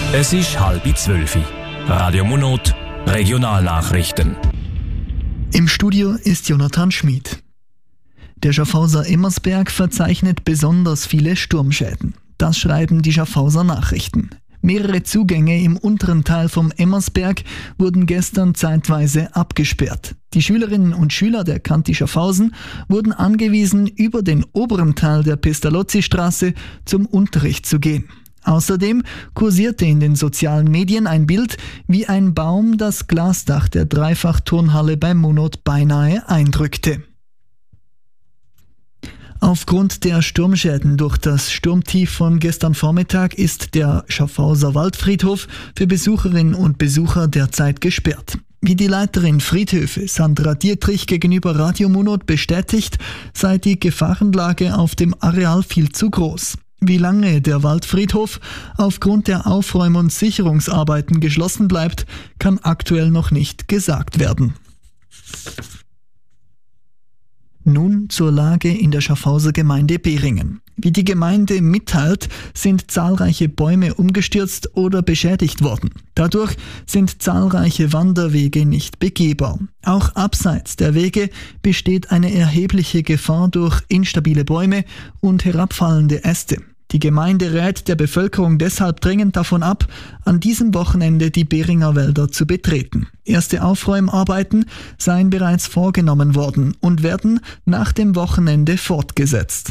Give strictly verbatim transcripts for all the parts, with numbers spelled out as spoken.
Es ist halb zwölf. Radio Monot, Regionalnachrichten. Im Studio ist Jonathan Schmid. Der Schaffhauser Emmersberg verzeichnet besonders viele Sturmschäden. Das schreiben die Schaffhauser Nachrichten. Mehrere Zugänge im unteren Teil vom Emmersberg wurden gestern zeitweise abgesperrt. Die Schülerinnen und Schüler der Kanti Schaffhausen wurden angewiesen, über den oberen Teil der Pestalozzi-Straße zum Unterricht zu gehen. Außerdem kursierte in den sozialen Medien ein Bild, wie ein Baum das Glasdach der Dreifach-Turnhalle bei Monot beinahe eindrückte. Aufgrund der Sturmschäden durch das Sturmtief von gestern Vormittag ist der Schaffhauser Waldfriedhof für Besucherinnen und Besucher derzeit gesperrt. Wie die Leiterin Friedhöfe Sandra Dietrich gegenüber Radio Monot bestätigt, sei die Gefahrenlage auf dem Areal viel zu groß. Wie lange der Waldfriedhof aufgrund der Aufräum- und Sicherungsarbeiten geschlossen bleibt, kann aktuell noch nicht gesagt werden. Nun zur Lage in der Schaffhauser Gemeinde Behringen. Wie die Gemeinde mitteilt, sind zahlreiche Bäume umgestürzt oder beschädigt worden. Dadurch sind zahlreiche Wanderwege nicht begehbar. Auch abseits der Wege besteht eine erhebliche Gefahr durch instabile Bäume und herabfallende Äste. Die Gemeinde rät der Bevölkerung deshalb dringend davon ab, an diesem Wochenende die Behringer Wälder zu betreten. Erste Aufräumarbeiten seien bereits vorgenommen worden und werden nach dem Wochenende fortgesetzt.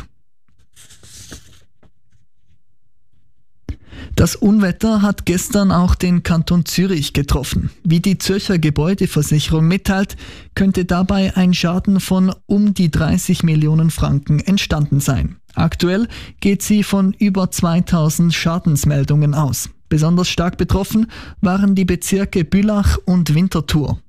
Das Unwetter hat gestern auch den Kanton Zürich getroffen. Wie die Zürcher Gebäudeversicherung mitteilt, könnte dabei ein Schaden von um die dreißig Millionen Franken entstanden sein. Aktuell geht sie von über zweitausend Schadensmeldungen aus. Besonders stark betroffen waren die Bezirke Bülach und Winterthur.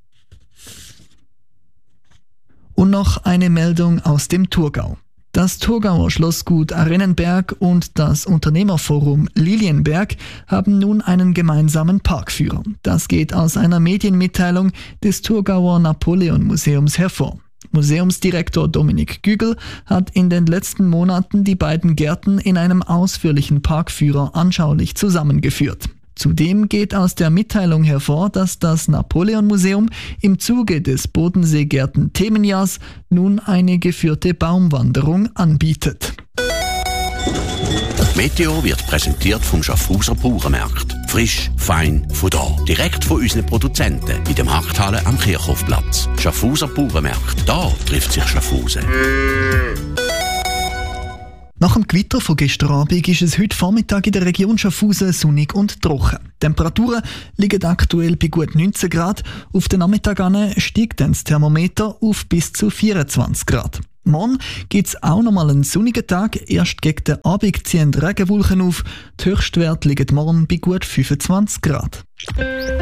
Und noch eine Meldung aus dem Thurgau. Das Thurgauer Schlossgut Arennenberg und das Unternehmerforum Lilienberg haben nun einen gemeinsamen Parkführer. Das geht aus einer Medienmitteilung des Thurgauer Napoleon-Museums hervor. Museumsdirektor Dominik Gügel hat in den letzten Monaten die beiden Gärten in einem ausführlichen Parkführer anschaulich zusammengeführt. Zudem geht aus der Mitteilung hervor, dass das Napoleon-Museum im Zuge des Bodensee-Gärten-Themenjahrs nun eine geführte Baumwanderung anbietet. Meteo wird präsentiert vom Schaffhauser Bauernmarkt. Frisch, fein, von da. Direkt von unseren Produzenten in der Markthalle am Kirchhofplatz. Schaffhauser Bauernmarkt. Da trifft sich Schaffhausen. Nach dem Gewitter von gestern Abend ist es heute Vormittag in der Region Schaffhausen sonnig und trocken. Die Temperaturen liegen aktuell bei gut neunzehn Grad. Auf den Nachmittag steigt dann das Thermometer auf bis zu vierundzwanzig Grad. Morgen gibt es auch nochmal einen sonnigen Tag. Erst gegen den Abend ziehen Regenwolken auf. Die Höchstwerte liegen morgen bei gut fünfundzwanzig Grad.